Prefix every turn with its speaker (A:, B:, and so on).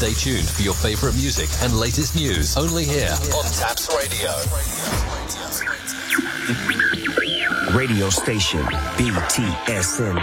A: Stay tuned for your favorite music and latest news only here on Taps Radio.
B: Radio station BTSN